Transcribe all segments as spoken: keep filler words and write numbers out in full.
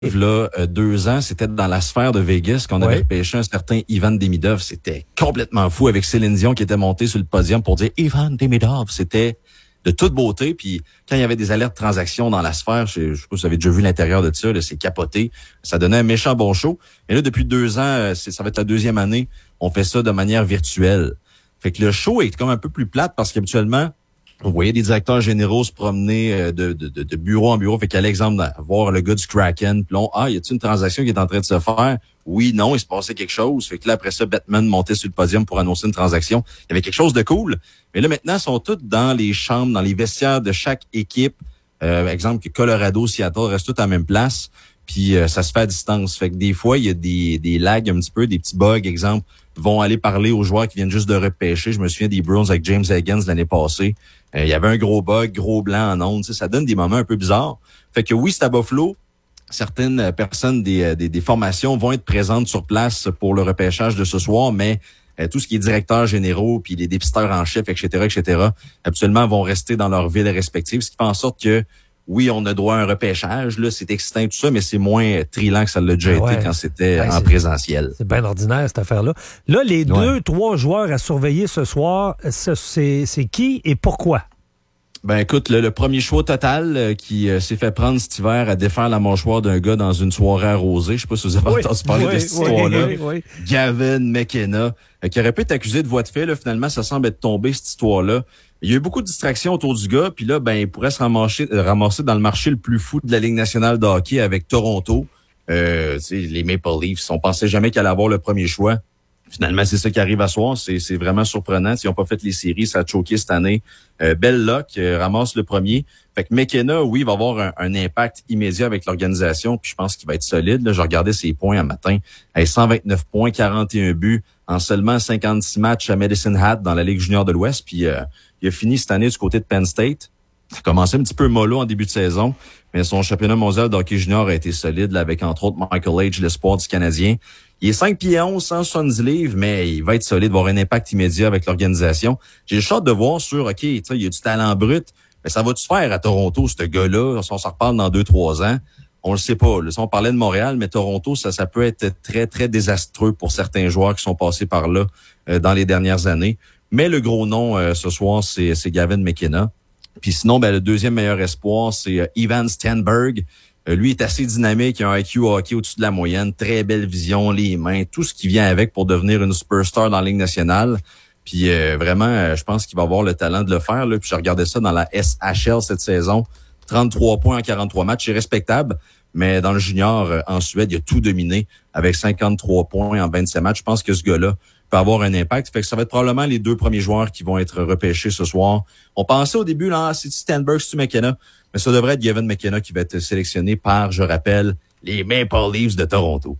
là, euh, deux ans, c'était dans la sphère de Vegas qu'on avait oui. repêché un certain Ivan Demidov. C'était complètement fou avec Céline Dion qui était montée sur le podium pour dire Ivan Demidov. C'était de toute beauté. Puis quand il y avait des alertes transactions dans la sphère, je, je sais pas si vous avez déjà vu l'intérieur de ça, là, c'est capoté. Ça donnait un méchant bon show. Et là, depuis deux ans, c'est, ça va être la deuxième année, on fait ça de manière virtuelle. Fait que le show est comme un peu plus plate parce qu'habituellement, on voyait des directeurs généraux se promener de, de, de, de bureau en bureau. Fait qu'à l'exemple, voir le gars du Kraken. Puis là, ah, y a-t-il une transaction qui est en train de se faire? Oui, non, il se passait quelque chose. Fait que là, après ça, Batman montait sur le podium pour annoncer une transaction. Il y avait quelque chose de cool. Mais là, maintenant, ils sont tous dans les chambres, dans les vestiaires de chaque équipe. Euh, exemple, que Colorado, Seattle restent tous à la même place. Puis euh, ça se fait à distance. Fait que des fois, il y a des, des lags un petit peu, des petits bugs. Exemple, vont aller parler aux joueurs qui viennent juste de repêcher. Je me souviens des Bruins avec James Higgins l'année passée. Euh, il y avait un gros bug, gros blanc en ondes. Ça donne des moments un peu bizarres. Fait que oui, c'est à Buffalo. Certaines personnes des, des, des formations vont être présentes sur place pour le repêchage de ce soir, mais euh, tout ce qui est directeurs généraux, puis les dépisteurs en chef, et cetera, et cetera, absolument vont rester dans leurs villes respectives, ce qui fait en sorte que oui, on a droit à un repêchage, là, c'est excitant tout ça, mais c'est moins trillant que ça l'a déjà ouais. été quand c'était ouais, en c'est, présentiel. C'est bien ordinaire, cette affaire-là. Là, les ouais. deux, trois joueurs à surveiller ce soir, c'est, c'est qui et pourquoi? Ben écoute, le, le premier choix total euh, qui euh, s'est fait prendre cet hiver à défaire la mâchoire d'un gars dans une soirée arrosée. Je sais pas si vous avez oui, entendu parler oui, de cette oui, histoire-là. Oui, oui. Gavin McKenna, euh, qui aurait pu être accusé de voie de fait. Là, finalement, ça semble être tombé, cette histoire-là. Il y a eu beaucoup de distractions autour du gars, puis là, ben, il pourrait se ramasser, euh, ramasser dans le marché le plus fou de la Ligue nationale de hockey avec Toronto. Euh, les Maple Leafs, on pensait jamais qu'elle allait avoir le premier choix. Finalement, c'est ça qui arrive à soir. C'est, c'est vraiment surprenant. S'ils n'ont pas fait les séries, ça a choqué cette année. Euh, Bell Luck euh, ramasse le premier. Fait que McKenna, oui, va avoir un, un impact immédiat avec l'organisation. Puis je pense qu'il va être solide. Là, je regardais ses points un matin. Hey, cent vingt-neuf points, quarante et un buts en seulement cinquante-six matchs à Medicine Hat dans la Ligue junior de l'Ouest. Puis euh, il a fini cette année du côté de Penn State. Ça a commencé un petit peu mollo en début de saison, mais son championnat mondial de hockey junior a été solide là, avec entre autres Michael Age, l'espoir du Canadien. Il est cinq pieds onze, cent soixante-dix livres, mais il va être solide, va avoir un impact immédiat avec l'organisation. J'ai le hâte de voir sur, OK, tu sais, il y a du talent brut, mais ça va-tu faire à Toronto, ce gars-là? Si on s'en reparle dans deux, trois ans, on le sait pas. Là, si on parlait de Montréal, mais Toronto, ça, ça peut être très, très désastreux pour certains joueurs qui sont passés par là euh, dans les dernières années. Mais le gros nom euh, ce soir, c'est, c'est Gavin McKenna. Puis sinon, ben, le deuxième meilleur espoir, c'est euh, Ivan Stenberg. Euh, lui est assez dynamique, il a un I Q hockey au-dessus de la moyenne, très belle vision, les mains, tout ce qui vient avec pour devenir une superstar dans la Ligue nationale. Puis euh, vraiment, euh, je pense qu'il va avoir le talent de le faire. Là. Puis je regardais ça dans la S H L cette saison. trente-trois points en quarante-trois matchs, c'est respectable. Mais dans le junior, euh, en Suède, il a tout dominé avec cinquante-trois points en vingt-sept matchs. Je pense que ce gars-là peut avoir un impact. Fait que ça va être probablement les deux premiers joueurs qui vont être repêchés ce soir. On pensait au début, là, c'est Stenberg, c'est McKenna. Mais ça devrait être Gavin McKenna qui va être sélectionné par, je rappelle, les Maple Leafs de Toronto.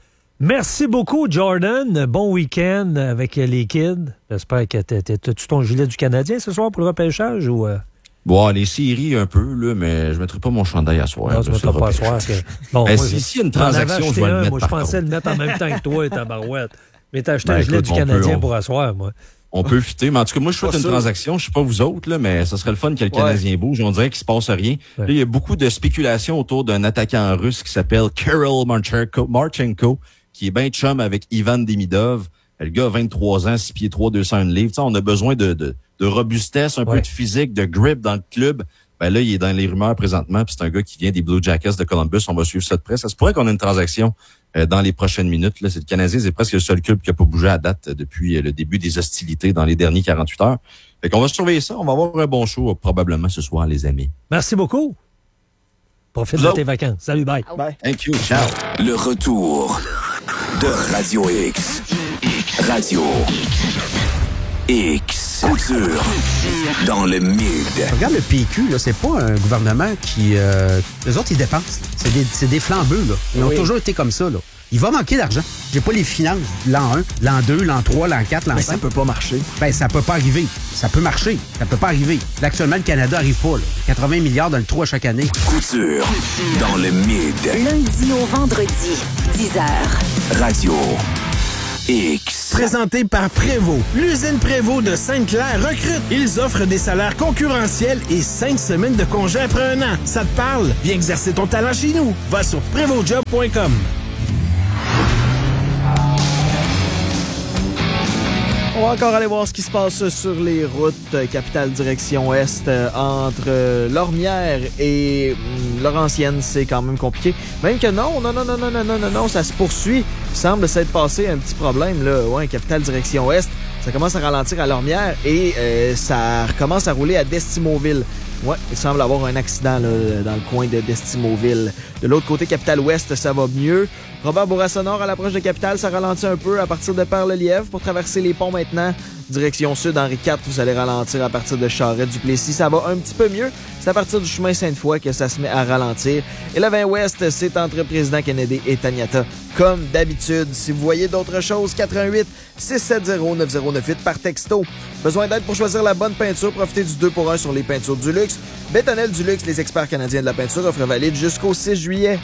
Merci beaucoup, Jordan. Bon week-end avec les kids. J'espère que t'as-tu ton gilet du Canadien ce soir pour le repêchage ou... Euh... Bon, les séries un peu, là, mais je ne mettrai pas mon chandail à soir. Non, tu ne mettras pas à soir. Que... Bon, ben, moi, si, s'il y a une transaction, je vais le mettre. Moi, je pensais le mettre en même temps que toi, ta barouette. Mais t'as acheté ben, un gilet écoute, du Canadien peut, on... pour asseoir, moi. On peut fitter, mais en tout cas, moi, je souhaite une transaction. Je sais pas vous autres, là, mais ça serait le fun que le Canadien ouais. bouge. On dirait qu'il se passe rien. Ouais. Là, il y a beaucoup de spéculations autour d'un attaquant russe qui s'appelle Kirill Marchenko, Marchenko, qui est bien chum avec Ivan Demidov. Le gars a vingt-trois ans, six pieds trois, deux cent un livres. Tu sais, on a besoin de, de, de robustesse, un ouais. peu de physique, de grip dans le club. Ben là, il est dans les rumeurs présentement, puis c'est un gars qui vient des Blue Jackets de Columbus. On va suivre ça de près. Ça se pourrait qu'on ait une transaction euh, dans les prochaines minutes. Là, c'est le Canadien, c'est presque le seul club qui n'a pas bougé à date euh, depuis euh, le début des hostilités dans les derniers quarante-huit heures. Fait qu'on va surveiller ça. On va avoir un bon show euh, probablement ce soir, les amis. Merci beaucoup. Profite Vous de tes vacances. Salut, bye. Bye. Thank you. Ciao. Le retour de Radio X. Radio X. Couture dans le mid. Regarde le P Q, là, c'est pas un gouvernement qui... Euh, les autres, ils dépensent. C'est des, c'est des flambeux, là. Ils oui. ont toujours été comme ça, là. Il va manquer d'argent. J'ai pas les finances l'an un, l'an deux, l'an trois, l'an quatre, l'an Mais cinq. Ça peut pas marcher. Ben, ça peut pas arriver. Ça peut marcher. Ça peut pas arriver. Là, actuellement, le Canada arrive pas, là. quatre-vingts milliards dans le trou à chaque année. Couture dans le mid. Lundi au vendredi, dix heures. Radio X. Présenté par Prévost. L'usine Prévost de Sainte-Claire recrute. Ils offrent des salaires concurrentiels et cinq semaines de congé après un an. Ça te parle? Viens exercer ton talent chez nous. Va sur prévost job point com. On va encore aller voir ce qui se passe sur les routes euh, capitale direction Est euh, entre euh, Lormière et euh, Laurentienne. C'est quand même compliqué. Même que non, non, non, non, non, non, non, non, non, ça se poursuit. Il semble s'être passé un petit problème, là. Ouais, capitale direction Est. Ça commence à ralentir à Lormière et euh, ça recommence à rouler à Destimoville. Ouais, il semble avoir un accident là, dans le coin de Destimoville. De l'autre côté, capitale Ouest, ça va mieux. Robert Bourassa-Nord, à l'approche de Capitale, ça ralentit un peu à partir de Père-le-Lièvre. Pour traverser les ponts maintenant, direction sud, Henri quatre, vous allez ralentir à partir de Charette-du-Plessis. Ça va un petit peu mieux. C'est à partir du chemin Sainte-Foy que ça se met à ralentir. Et le vingt Ouest, c'est entre Président Kennedy et Taniata. Comme d'habitude, si vous voyez d'autres choses, quatre un huit, six sept zéro, neuf zéro neuf huit par texto. Besoin d'aide pour choisir la bonne peinture? Profitez du deux pour un sur les peintures du luxe. Bétonnel du luxe, les experts canadiens de la peinture, offre valide jusqu'au six juillet.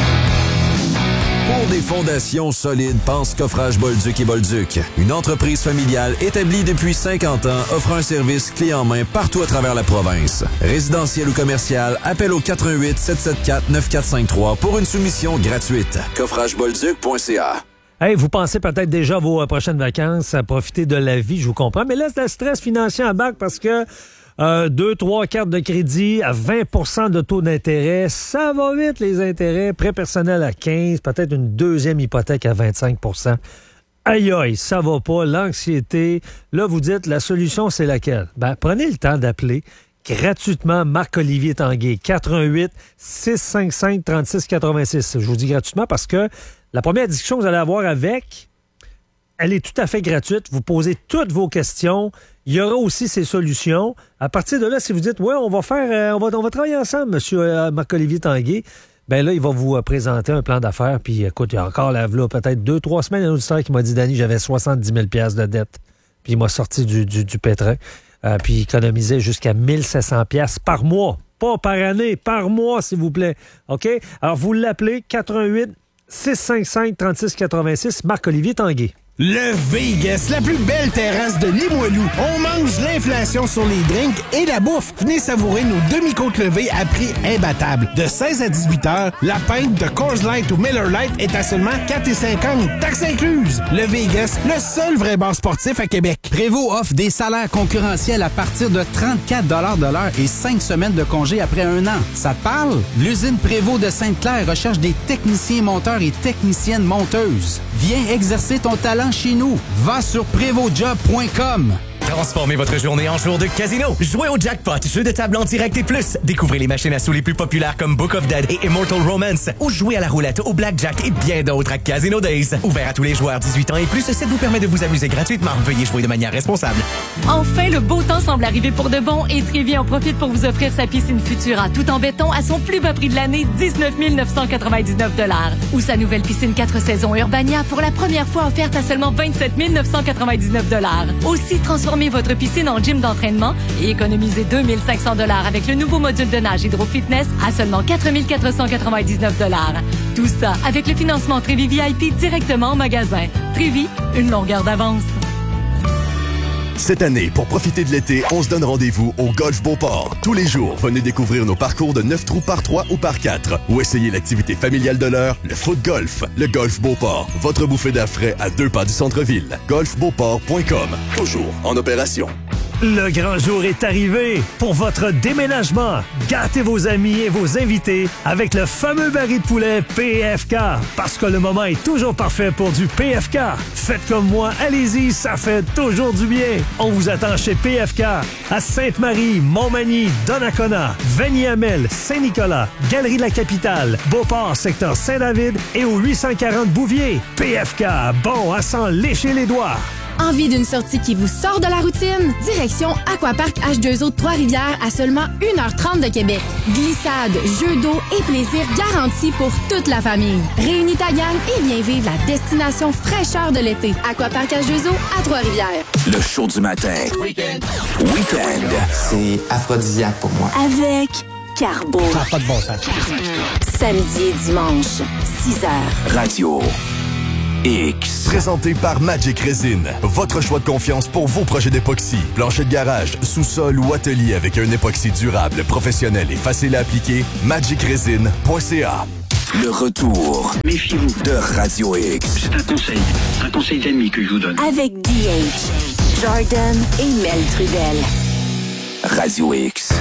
Pour des fondations solides, pense Coffrage Bolduc et Bolduc. Une entreprise familiale établie depuis cinquante ans offre un service clé en main partout à travers la province. Résidentiel ou commercial, appel au quatre un huit, sept sept quatre, neuf quatre cinq trois pour une soumission gratuite. coffrage bolduc point c a. Hey, vous pensez peut-être déjà à vos prochaines vacances, à profiter de la vie, je vous comprends. Mais là, c'est le stress financier en bac parce que Euh, deux, trois cartes de crédit à vingt pour cent de taux d'intérêt. Ça va vite, les intérêts. Prêt personnel à quinze, peut-être une deuxième hypothèque à vingt-cinq pour cent. Aïe, aïe, ça va pas. L'anxiété. Là, vous dites, la solution, c'est laquelle? Ben, prenez le temps d'appeler gratuitement Marc-Olivier Tanguay. quatre un huit, six cinq cinq, trois six huit six. Je vous dis gratuitement parce que la première discussion que vous allez avoir avec, elle est tout à fait gratuite. Vous posez toutes vos questions. Il y aura aussi ses solutions. À partir de là, si vous dites, ouais, on va faire, euh, on va, on va travailler ensemble, monsieur euh, Marc-Olivier Tanguay, ben là, il va vous euh, présenter un plan d'affaires. Puis, écoute, il y a encore là, là peut-être deux, trois semaines, un auditeur qui m'a dit, Danny, j'avais soixante-dix mille dollars de dette. Puis, il m'a sorti du, du, du pétrin. Euh, puis, il économisait jusqu'à mille sept cents dollars par mois. Pas par année, par mois, s'il vous plaît. OK? Alors, vous l'appelez quatre un huit, six cinq cinq, trois six huit six, Marc-Olivier Tanguay. Le Vegas, la plus belle terrasse de Limoilou. On mange l'inflation sur les drinks et la bouffe. Venez savourer nos demi-côtes levées à prix imbattable. De seize à dix-huit heures, la pinte de Coors Light ou Miller Lite est à seulement quatre cinquante, taxes incluses. Le Vegas, le seul vrai bar sportif à Québec. Prévost offre des salaires concurrentiels à partir de trente-quatre dollars de l'heure et cinq semaines de congé après un an. Ça te parle? L'usine Prévost de Sainte-Claire recherche des techniciens monteurs et techniciennes monteuses. Viens exercer ton talent chez nous. Va sur prévost job point com. Transformez votre journée en jour de casino. Jouez au jackpot, jeu de table en direct et plus. Découvrez les machines à sous les plus populaires comme Book of Dead et Immortal Romance. Ou jouez à la roulette, au blackjack et bien d'autres à Casino Days. Ouvert à tous les joueurs dix-huit ans et plus, ça vous permet de vous amuser gratuitement. Veuillez jouer de manière responsable. Enfin, le beau temps semble arriver pour de bon et Trévi en profite pour vous offrir sa piscine Futura tout en béton à son plus bas prix de l'année, dix-neuf mille neuf cent quatre-vingt-dix-neuf dollars. Ou sa nouvelle piscine quatre saisons Urbania pour la première fois offerte à seulement vingt-sept mille neuf cent quatre-vingt-dix-neuf dollars. Aussi, transformez votre piscine en gym d'entraînement et économisez deux mille cinq cents dollars avec le nouveau module de nage Hydro Fitness à seulement quatre mille quatre cent quatre-vingt-dix-neuf dollars. Tout ça avec le financement Trévi V I P directement en magasin. Trévi, une longueur d'avance. Cette année, pour profiter de l'été, on se donne rendez-vous au Golf Beauport. Tous les jours, venez découvrir nos parcours de neuf trous par trois ou par quatre ou essayez l'activité familiale de l'heure, le foot golf. Le Golf Beauport, votre bouffée d'air frais à deux pas du centre-ville. golf beauport point com, toujours en opération. Le grand jour est arrivé pour votre déménagement. Gâtez vos amis et vos invités avec le fameux baril de poulet P F K. Parce que le moment est toujours parfait pour du P F K. Faites comme moi, allez-y, ça fait toujours du bien. On vous attend chez P F K à Sainte-Marie, Montmagny, Donnacona, Vanier-Hamel, Saint-Nicolas, Galerie de la Capitale, Beauport, secteur Saint-David et au huit cent quarante Bouvier. P F K, bon à s'en lécher les doigts. Envie d'une sortie qui vous sort de la routine? Direction Aquapark H deux O de Trois-Rivières à seulement une heure trente de Québec. Glissade, jeux d'eau et plaisir garantis pour toute la famille. Réunis ta gang et viens vivre la destination fraîcheur de l'été. Aquapark H deux O à Trois-Rivières. Le show du matin. Week-end. Week-end. C'est aphrodisiaque pour moi. Avec Carbo. Ça n'a pas de bon sens. Samedi et dimanche, six heures. Radio X. Présenté par Magic Resin. Votre choix de confiance pour vos projets d'époxy. Plancher de garage, sous-sol ou atelier avec un époxy durable, professionnel et facile à appliquer. magic resin point c a. Le retour Méfiez-vous de Radio X. C'est un conseil, un conseil d'ami que je vous donne. Avec D H, Jordan et Mel Trudel. Radio X.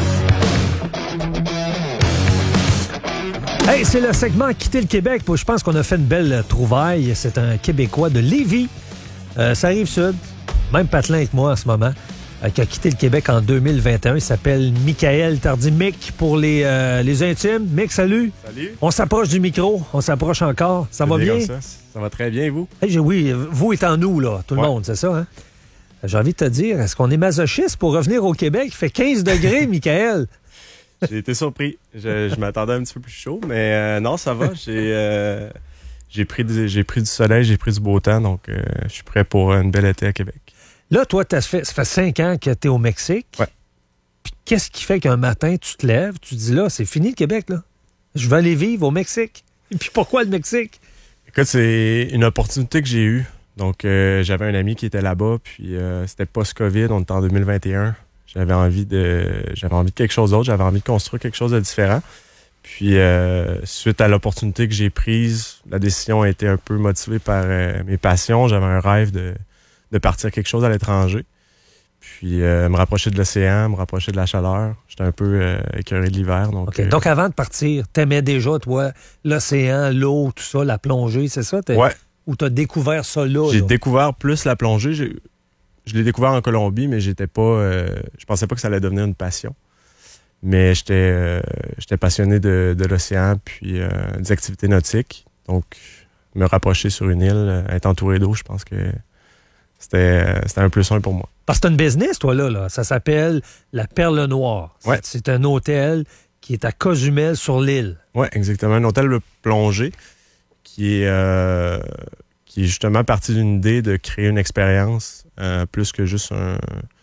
Hey, c'est le segment Quitter le Québec. Je pense qu'on a fait une belle trouvaille. C'est un Québécois de Lévis. Euh, ça arrive sud. Même patelin avec moi en ce moment. Euh, qui a quitté le Québec en deux mille vingt et un. Il s'appelle Michael Tardy. Mick pour les, euh, les intimes. Mick, salut. Salut. On s'approche du micro. On s'approche encore. Ça va bien? Ça. ça va très bien, et vous? Hey, oui, vous étant nous, là. Tout le ouais. monde, c'est ça, hein? J'ai envie de te dire, est-ce qu'on est masochiste pour revenir au Québec? Il fait quinze degrés, Michael. J'ai été surpris. Je, je m'attendais un petit peu plus chaud, mais euh, non, ça va. J'ai, euh, j'ai, pris du, j'ai pris du soleil, j'ai pris du beau temps, donc euh, je suis prêt pour une belle été à Québec. Là, toi, t'as fait, ça fait cinq ans que tu es au Mexique. Ouais. Puis qu'est-ce qui fait qu'un matin, tu te lèves, tu te dis là, c'est fini le Québec, là. Je vais aller vivre au Mexique. Et puis pourquoi le Mexique? Écoute, c'est une opportunité que j'ai eue. Donc, euh, j'avais un ami qui était là-bas, puis euh, c'était post-COVID, on était en deux mille vingt et un. J'avais envie de j'avais envie de quelque chose d'autre, j'avais envie de construire quelque chose de différent. Puis euh, suite à l'opportunité que j'ai prise, la décision a été un peu motivée par euh, mes passions. J'avais un rêve de, de partir quelque chose à l'étranger. Puis euh, me rapprocher de l'océan, me rapprocher de la chaleur. J'étais un peu euh, écœuré de l'hiver. Donc, okay. euh, donc avant de partir, t'aimais déjà, toi, l'océan, l'eau, tout ça, la plongée, c'est ça? T'es, ouais. Ou t'as découvert ça là? J'ai là? découvert plus la plongée. J'ai... Je l'ai découvert en Colombie, mais j'étais pas. Euh, je pensais pas que ça allait devenir une passion. Mais j'étais, euh, j'étais passionné de, de l'océan puis euh, des activités nautiques. Donc, me rapprocher sur une île, euh, être entouré d'eau, je pense que c'était, euh, c'était un plus un pour moi. Parce que t'as une business, toi, là. là. Ça s'appelle La Perle Noire. Ouais. C'est, c'est un hôtel qui est à Cozumel sur l'île. Oui, exactement. Un hôtel de plongée qui est. Euh, qui est justement parti d'une idée de créer une expérience euh, plus que juste un,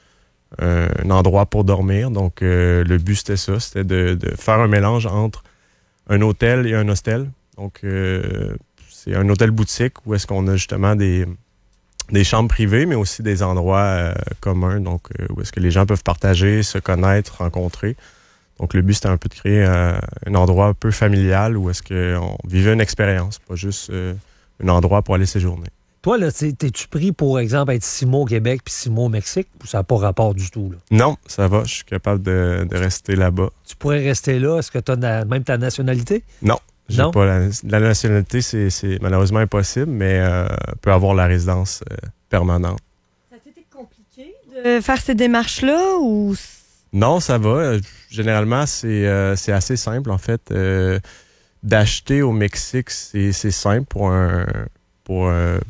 un, un endroit pour dormir. Donc, euh, le but, c'était ça, c'était de, de faire un mélange entre un hôtel et un hostel. Donc, euh, c'est un hôtel boutique où est-ce qu'on a justement des, des chambres privées, mais aussi des endroits euh, communs, donc euh, où est-ce que les gens peuvent partager, se connaître, rencontrer. Donc, le but, c'était un peu de créer euh, un endroit un peu familial où est-ce qu'on vivait une expérience, pas juste... Euh, un endroit pour aller séjourner. Toi, là, t'es-tu pris, pour exemple, être six mois au Québec puis six mois au Mexique, ou ça n'a pas rapport du tout? Là? Non, ça va. Je suis capable de, de rester là-bas. Tu pourrais rester là? Est-ce que tu as même ta nationalité? Non. J'ai non? Pas la, la nationalité, c'est, c'est malheureusement impossible, mais euh, peut avoir la résidence euh, permanente. Ça a été compliqué de faire ces démarches-là ou... Non, ça va. Généralement, c'est, euh, c'est assez simple, en fait. Euh, D'acheter au Mexique, c'est, c'est simple pour un pour un,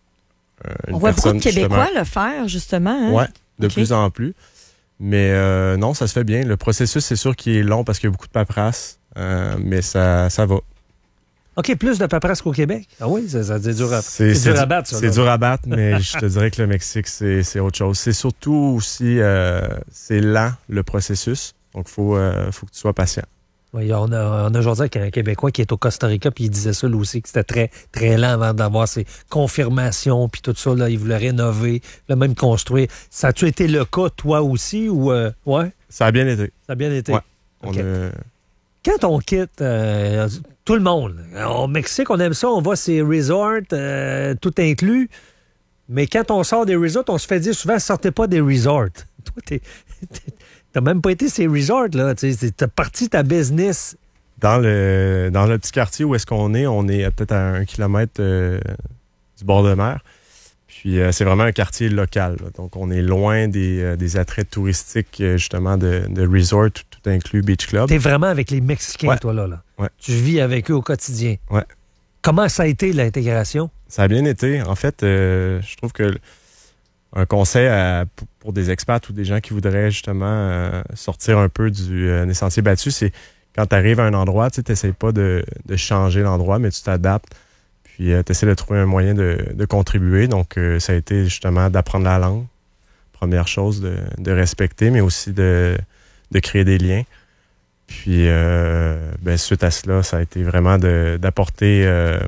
une On voit personne, beaucoup de Québécois justement. le faire, justement. Hein? Oui, de okay. plus en plus. Mais euh, non, ça se fait bien. Le processus, c'est sûr qu'il est long parce qu'il y a beaucoup de paperasse, euh, mais ça, ça va. OK, plus de paperasse qu'au Québec? Ah oui, ça, ça c'est dur à, c'est, c'est c'est dur à battre, ça. C'est là. dur à battre, mais je te dirais que le Mexique, c'est, c'est autre chose. C'est surtout aussi, euh, c'est lent, le processus. Donc, il faut, euh, faut que tu sois patient. Oui, on a, on a aujourd'hui un Québécois qui est au Costa Rica, puis il disait ça, lui aussi, que c'était très, très lent avant d'avoir ses confirmations, puis tout ça, là, il voulait rénover, il voulait même construire. Ça a-tu été le cas, toi aussi, ou... Euh, ouais? Ça a bien été. Ça a bien été? Ouais. Okay. On a... Quand on quitte, euh, tout le monde, au Mexique, on aime ça, on va ces resorts, euh, tout inclus, mais quand on sort des resorts, on se fait dire souvent, sortez pas des resorts. Toi, t'es... t'es T'as même pas été ces resorts, là. T'as parti ta business. Dans le dans le petit quartier où est-ce qu'on est, on est peut-être à un kilomètre euh, du bord de mer. Puis euh, c'est vraiment un quartier local. Là. Donc on est loin des, euh, des attraits touristiques, euh, justement, de, de resort, tout, tout inclus Beach Club. T'es vraiment avec les Mexicains, ouais. toi, là. là. Ouais. Tu vis avec eux au quotidien. Ouais. Comment ça a été, l'intégration? Ça a bien été. En fait, euh, je trouve que un conseil à, pour des expats ou des gens qui voudraient justement euh, sortir un peu du, euh, des sentiers battus, c'est quand tu arrives à un endroit, tu n'essayes pas de, de changer l'endroit, mais tu t'adaptes. Puis euh, tu essaies de trouver un moyen de, de contribuer. Donc, euh, ça a été justement d'apprendre la langue. Première chose, de, de respecter, mais aussi de, de créer des liens. Puis, euh, ben, suite à cela, ça a été vraiment de, d'apporter euh,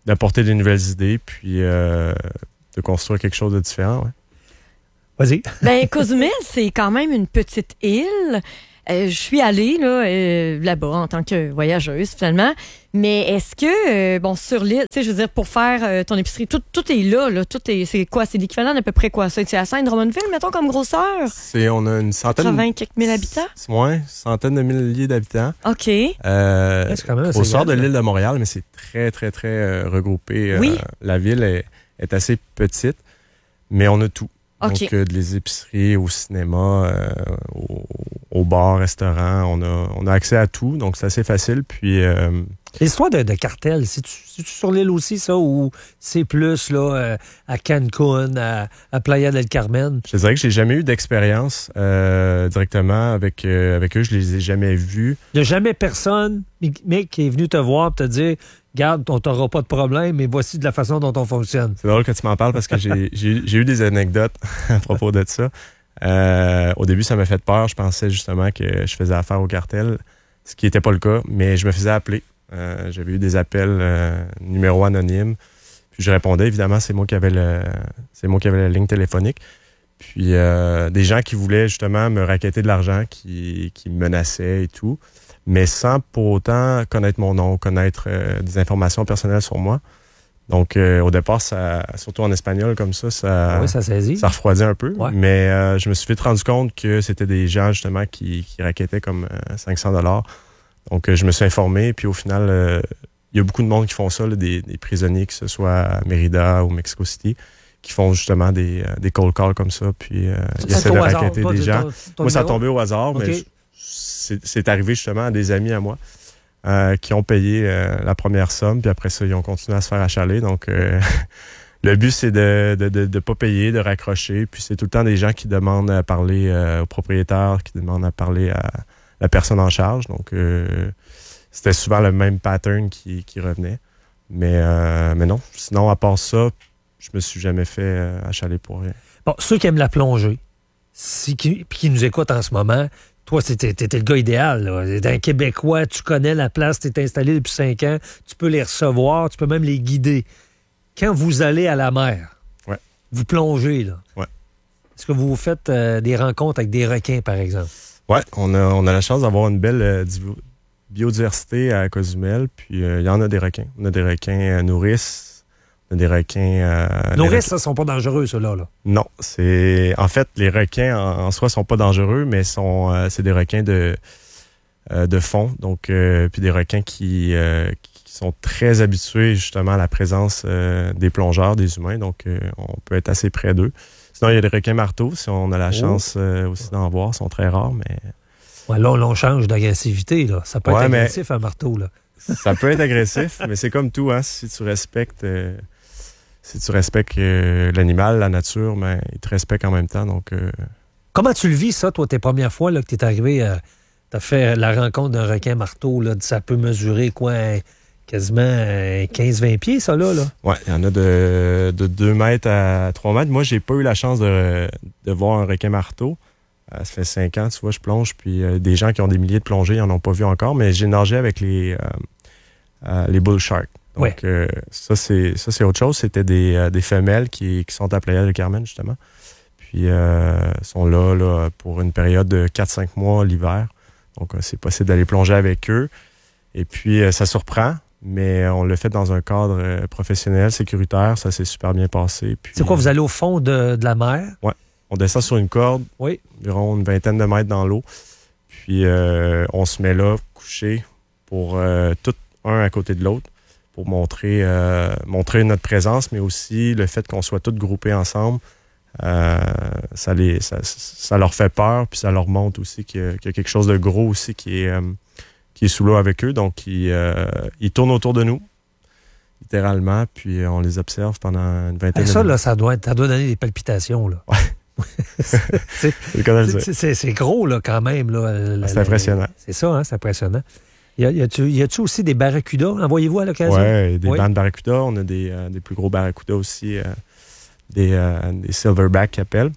d'apporter des nouvelles idées, puis euh, de construire quelque chose de différent. Ouais. Vas-y. Ben, Cozumel, c'est quand même une petite île. Euh, je suis allée là, euh, là-bas en tant que voyageuse, finalement. Mais est-ce que, euh, bon, sur l'île, tu sais, je veux dire, pour faire euh, ton épicerie, tout, tout est là, là. Tout est, c'est quoi? C'est l'équivalent d'à peu près quoi? Ça, c'est à Saint-Drummondville, mettons, comme grosseur? C'est, on a une centaine... quatre-vingts quelques mille habitants? C'est moins, une centaine de milliers d'habitants. OK. Euh, ouais, c'est quand même au sort de grave, l'île de Montréal, mais c'est très, très, très euh, regroupé. Oui. Euh, la ville est, est assez petite, mais on a tout. Okay. Donc, euh, des épiceries, au cinéma, euh, au, au bar, restaurant, on a, on a accès à tout, donc c'est assez facile. Puis, euh, l'histoire de, de cartel, c'est-tu, c'est-tu sur l'île aussi, ça, ou c'est plus là, euh, à Cancun, à, à Playa del Carmen? Je dirais que j'ai jamais eu d'expérience euh, directement avec, euh, avec eux, je les ai jamais vus. Il n'y a jamais personne, mec, qui est venu te voir et te dire... Garde, on t'aura pas de problème, mais voici de la façon dont on fonctionne. C'est drôle que tu m'en parles parce que j'ai, j'ai, j'ai eu des anecdotes à propos de ça. Euh, au début, ça m'a fait peur. Je pensais justement que je faisais affaire au cartel, ce qui n'était pas le cas, mais je me faisais appeler. Euh, j'avais eu des appels euh, numéro anonyme. Puis je répondais, évidemment, c'est moi qui avais le, c'est moi qui avais la ligne téléphonique. Puis euh, des gens qui voulaient justement me racketter de l'argent, qui, qui me menaçaient et tout, mais sans pour autant connaître mon nom, connaître euh, des informations personnelles sur moi. Donc, euh, au départ, ça, surtout en espagnol comme ça, ça, oui, ça saisit. Ça refroidit un peu. Ouais. Mais euh, je me suis vite rendu compte que c'était des gens, justement, qui, qui rackettaient comme euh, cinq cents dollars. Donc, euh, je me suis informé. Puis, au final, il euh, y a beaucoup de monde qui font ça, là, des, des prisonniers, que ce soit à Mérida ou Mexico City, qui font justement des, euh, des cold calls comme ça. Puis, euh, ils essaient de racketter des gens. Ton, ton Moi, ça a tombé au hasard, okay. mais... Je, C'est, c'est arrivé justement à des amis à moi euh, qui ont payé euh, la première somme, puis après ça, ils ont continué à se faire achaler. Donc, euh, le but, c'est de de, de de pas payer, de raccrocher. Puis c'est tout le temps des gens qui demandent à parler euh, au propriétaire, qui demandent à parler à la personne en charge. Donc, euh, c'était souvent le même pattern qui, qui revenait. Mais, euh, mais non, sinon, à part ça, je me suis jamais fait euh, achaler pour rien. Bon, ceux qui aiment la plongée, si, qui, qui nous écoutent en ce moment... Toi, t'étais, t'étais le gars idéal. Là. T'es un Québécois, tu connais la place, t'es installé depuis cinq ans, tu peux les recevoir, tu peux même les guider. Quand vous allez à la mer, ouais. vous plongez, là. Ouais. Est-ce que vous faites euh, des rencontres avec des requins, par exemple? Oui, on a, on a la chance d'avoir une belle euh, biodiversité à Cozumel, puis il euh, y en a des requins. On a des requins euh, nourrices, on a des requins... Euh, nourrices, ça, sont pas dangereux, ceux-là, là? Non, c'est... En fait, les requins, en, en soi, sont pas dangereux, mais sont, euh, c'est des requins de, euh, de fond, donc, euh, puis des requins qui, euh, qui sont très habitués, justement, à la présence euh, des plongeurs, des humains, donc euh, on peut être assez près d'eux. Sinon, il y a des requins marteaux, si on a la chance euh, aussi d'en voir, ils sont très rares, mais... Ouais, là, on change d'agressivité, là. Ça peut ouais, être agressif, un marteau, là. Ça peut être agressif, mais c'est comme tout, hein, si tu respectes... Euh, Si tu respectes euh, l'animal, la nature, mais il te respecte en même temps. Donc, euh... Comment tu le vis, ça, toi, tes premières fois là, que tu es arrivé, euh, tu as fait la rencontre d'un requin marteau, là, ça peut mesurer quoi, quasiment euh, quinze vingt pieds, ça, là? là? Oui, il y en a de, de deux mètres à trois mètres. Moi, j'ai pas eu la chance de, de voir un requin marteau. Euh, ça fait cinq ans, tu vois, je plonge, puis euh, des gens qui ont des milliers de plongées, ils n'en ont pas vu encore, mais j'ai nagé avec les, euh, euh, les bull sharks. Donc, ouais. euh, ça, c'est, ça, c'est autre chose. C'était des, euh, des femelles qui, qui sont à Playa del Carmen, justement. Puis, euh, sont là, là pour une période de quatre cinq mois l'hiver. Donc, euh, c'est possible d'aller plonger avec eux. Et puis, euh, ça surprend, mais on le fait dans un cadre euh, professionnel, sécuritaire. Ça s'est super bien passé. Puis, c'est quoi, vous allez au fond de, de la mer? Oui. On descend sur une corde, oui. environ une vingtaine de mètres dans l'eau. Puis, euh, on se met là, couché, pour euh, tout un à côté de l'autre, pour montrer, euh, montrer notre présence, mais aussi le fait qu'on soit tous groupés ensemble. Euh, ça, les, ça, ça leur fait peur, puis ça leur montre aussi qu'il y a, qu'il y a quelque chose de gros aussi qui est, euh, qui est sous l'eau avec eux. Donc, ils, euh, ils tournent autour de nous, littéralement, puis on les observe pendant une vingtaine de ça, minutes. Là, ça doit, ça doit donner des palpitations, là. Ouais. c'est, c'est, c'est, c'est gros, là, quand même. Là, c'est la, impressionnant. La, c'est ça, hein, c'est impressionnant. Y, a, y, a-tu, y a-tu aussi des barracudas? Envoyez-vous à l'occasion? Oui, des oui. bandes barracudas. On a des, euh, des plus gros barracudas aussi, euh, des, euh, des silverback qu'ils appellent.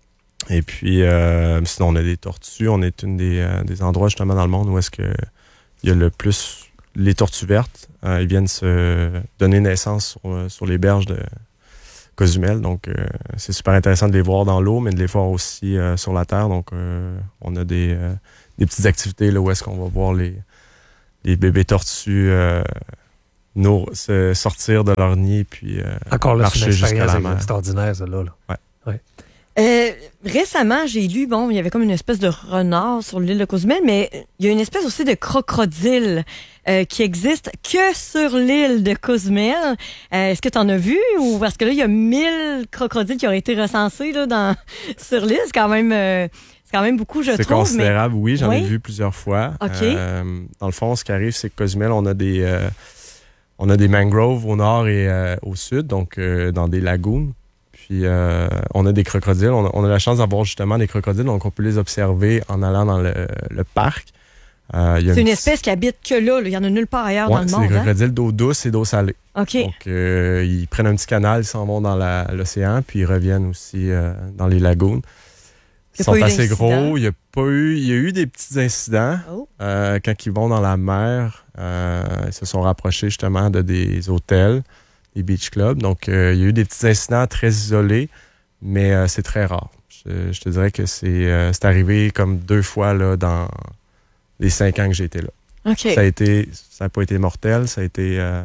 Et puis, euh, sinon, on a des tortues. On est une des, euh, des endroits, justement, dans le monde où est-ce que il y a le plus les tortues vertes, euh, ils viennent se donner naissance sur, sur les berges de Cozumel. Donc, euh, c'est super intéressant de les voir dans l'eau, mais de les voir aussi euh, sur la terre. Donc, euh, on a des, euh, des petites activités là où est-ce qu'on va voir les, les bébés tortues euh, nous, se sortir de leur nid puis euh, Encore là, marcher jusqu'à la mer. Extraordinaire, celle-là. Là. Ouais. Ouais. Euh, récemment, j'ai lu, bon, il y avait comme une espèce de renard sur l'île de Cozumel, mais il y a une espèce aussi de crocodile euh, qui existe que sur l'île de Cozumel. Euh, est-ce que tu en as vu? Ou parce que là, il y a mille crocodiles qui auraient été recensés là, dans, sur l'île. C'est quand même... Euh, C'est quand même beaucoup, je c'est trouve. C'est considérable, mais... oui. J'en oui? ai vu plusieurs fois. OK. Euh, dans le fond, ce qui arrive, c'est que Cozumel, on a des, euh, on a des mangroves au nord et euh, au sud, donc euh, dans des lagoons. Puis, euh, on a des crocodiles. On a, on a la chance d'avoir justement des crocodiles, donc on peut les observer en allant dans le, le parc. Euh, y a c'est une, une espèce qui habite que là, là. Il y en a nulle part ailleurs ouais, dans le c'est monde. des crocodiles hein? d'eau douce et d'eau salée. OK. Donc, euh, ils prennent un petit canal, ils s'en vont dans la, l'océan, puis ils reviennent aussi euh, dans les lagoons. Ils sont assez gros. Il y a pas eu, il y a eu des petits incidents oh. euh, quand ils vont dans la mer. Euh, ils se sont rapprochés justement de des hôtels, des beach clubs. Donc, euh, il y a eu des petits incidents très isolés, mais euh, c'est très rare. Je, je te dirais que c'est, euh, c'est arrivé comme deux fois là, dans les cinq ans que j'ai été là. Okay. Ça a été, ça n'a pas été mortel. Ça a été. Euh...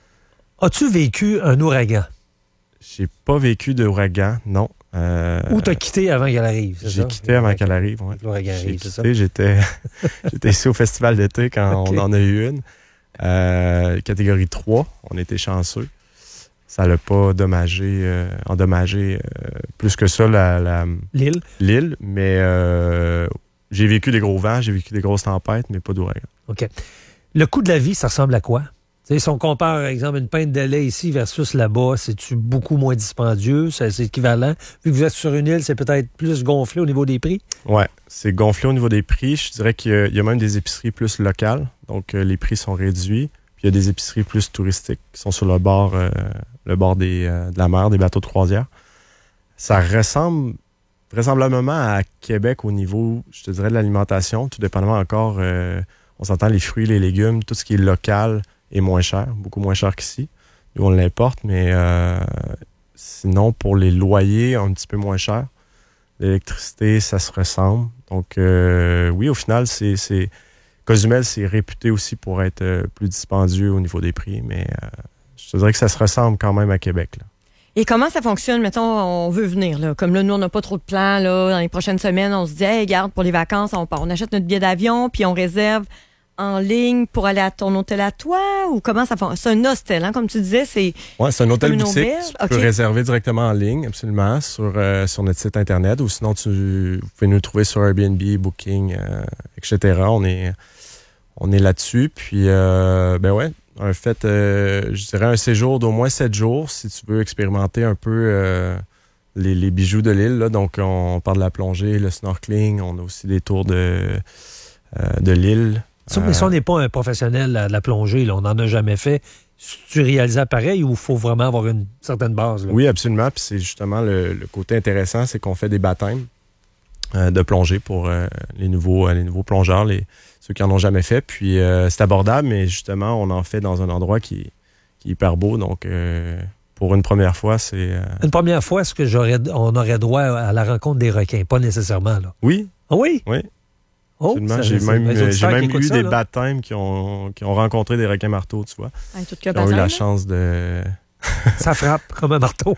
As-tu vécu un ouragan? J'ai pas vécu d'ouragan, non. Euh, Ou t'as quitté avant qu'elle arrive, c'est j'ai ça? quitté avant qu'elle arrive, oui. L'ouragan J'ai arrive, c'est ça? quitté, j'étais, j'étais ici au Festival d'été quand okay. on en a eu une. Euh, catégorie trois, on était chanceux. Ça l'a pas dommagé, euh, endommagé euh, plus que ça la, la, l'île. L'île, mais euh, j'ai vécu des gros vents, j'ai vécu des grosses tempêtes, mais pas d'ouragan. OK. Le coût de la vie, ça ressemble à quoi? T'sais, si on compare, par exemple, une pinte de lait ici versus là-bas, c'est-tu beaucoup moins dispendieux? C'est, c'est équivalent? Vu que vous êtes sur une île, c'est peut-être plus gonflé au niveau des prix? Oui, c'est gonflé au niveau des prix. Je dirais qu'il y a, il y a même des épiceries plus locales, donc euh, les prix sont réduits. Puis il y a des épiceries plus touristiques qui sont sur le bord, euh, le bord des, euh, de la mer, des bateaux de croisière. Ça ressemble vraisemblablement à Québec au niveau, je te dirais, de l'alimentation, tout dépendamment encore, euh, on s'entend les fruits, les légumes, tout ce qui est local est moins cher, beaucoup moins cher qu'ici. Nous, on l'importe, mais euh, sinon, pour les loyers, un petit peu moins cher. L'électricité, ça se ressemble. Donc, euh, oui, au final, c'est, c'est Cozumel, c'est réputé aussi pour être euh, plus dispendieux au niveau des prix, mais euh, je te dirais que ça se ressemble quand même à Québec, là. Et comment ça fonctionne? Mettons, on veut venir, là. Comme là, nous, on n'a pas trop de plans, là. Dans les prochaines semaines, on se dit, hey, regarde, pour les vacances, on part. On achète notre billet d'avion, puis on réserve en ligne pour aller à ton hôtel à toi? Ou comment ça fonctionne? C'est un hostel, hein? Comme tu disais, c'est... Oui, c'est un hôtel boutique. Tu okay. peux réserver directement en ligne, absolument, sur, euh, sur notre site Internet. Ou sinon, tu, vous pouvez nous trouver sur Airbnb, Booking, euh, et cetera. On est, on est là-dessus. Puis, euh, ben ouais, en fait, euh, je dirais un séjour d'au moins sept jours si tu veux expérimenter un peu euh, les, les bijoux de l'île. Là. Donc, on parle de la plongée, le snorkeling. On a aussi des tours de, euh, de l'île. Ça, mais si on n'est pas un professionnel de la plongée, là, on n'en a jamais fait, tu réalises pareil ou il faut vraiment avoir une certaine base? Là? Oui, absolument. Puis c'est justement le, le côté intéressant, c'est qu'on fait des baptêmes euh, de plongée pour euh, les, nouveaux, euh, les nouveaux plongeurs, les, ceux qui n'en ont jamais fait. Puis euh, c'est abordable, mais justement, on en fait dans un endroit qui, qui est hyper beau. Donc, euh, pour une première fois, c'est... Euh... Une première fois, est-ce que j'aurais, on aurait droit à la rencontre des requins? Pas nécessairement, là. Oui. Ah oui? Oui. Oh, ça, j'ai même, j'ai même eu ça, des là. baptêmes qui ont, qui ont rencontré des requins marteaux, tu vois. Ah, tout qui ont eu la là? chance de... Ça frappe comme un marteau.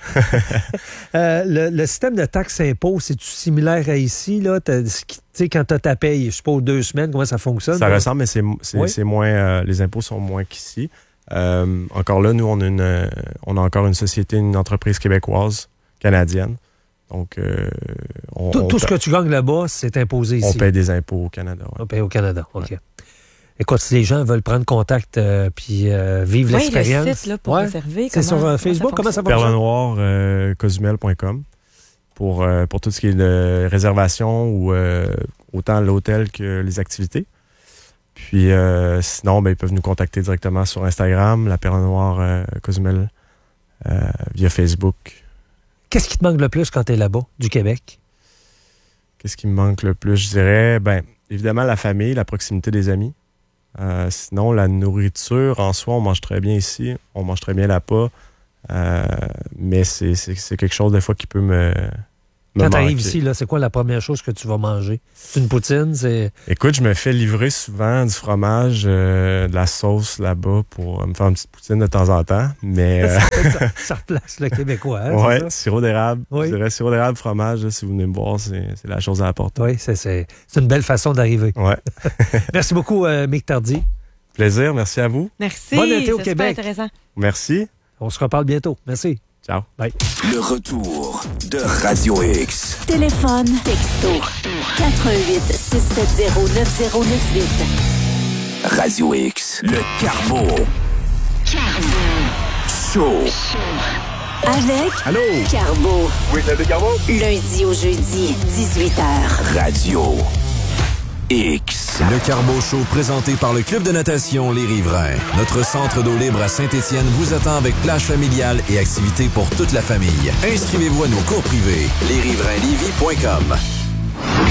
euh, le, le système de taxes impôts, c'est-tu similaire à ici? Là? Tu sais, quand tu as ta paye, je sais pas, aux deux semaines, comment ça fonctionne? Ça là? ressemble, mais c'est, c'est, oui? c'est moins... Euh, les impôts sont moins qu'ici. Euh, encore là, nous, on a, une, on a encore une société, une entreprise québécoise, canadienne. Donc, euh, on, tout, on tout ce que tu gagnes là-bas, c'est imposé ici. On paie des impôts au Canada. Ouais. On paie au Canada, OK. Ouais. Écoute, si les gens veulent prendre contact euh, puis euh, vivre oui, l'expérience... le site là, pour ouais. réserver. C'est comment, sur euh, Facebook, comment ça fonctionne? Perle Noire, euh, Cozumel point com pour, euh, pour tout ce qui est de réservation ou euh, autant l'hôtel que les activités. Puis euh, sinon, ben, ils peuvent nous contacter directement sur Instagram, la Perle Noire euh, Cozumel, euh, via Facebook. Qu'est-ce qui te manque le plus quand tu es là-bas, du Québec? Qu'est-ce qui me manque le plus? Je dirais, ben, évidemment, la famille, la proximité des amis. Euh, sinon, la nourriture, en soi, on mange très bien ici. On mange très bien là-bas. Euh, mais c'est, c'est, c'est quelque chose, des fois, qui peut me... Quand tu arrives ici, là, c'est quoi la première chose que tu vas manger? C'est une poutine? C'est... Écoute, je me fais livrer souvent du fromage, euh, de la sauce là-bas pour me faire une petite poutine de temps en temps. Mais euh... ça replace le Québécois. Hein, oui, c'est sirop d'érable. Oui. Je dirais sirop d'érable, fromage, là, si vous venez me voir, c'est, c'est la chose à apporter. Oui, c'est, c'est, c'est une belle façon d'arriver. Ouais. Merci beaucoup, euh, Mick Tardy. Plaisir, merci à vous. Merci. Bon été au c'est Québec. super intéressant. Merci. On se reparle bientôt. Merci. Ciao. Bye. Le retour de Radio X. Téléphone, texto, quatre un huit six sept zéro neuf zéro neuf huit. Radio X. Le Carbo. Show. Avec Allô? Carbo. Oui, c'est le Carbo. Lundi au jeudi, dix-huit heures. Radio X. Le Carbo Show présenté par le Club de natation Les Riverains. Notre centre d'eau libre à Saint-Étienne vous attend avec plage familiale et activités pour toute la famille. Inscrivez-vous à nos cours privés. les riverains lévis point com.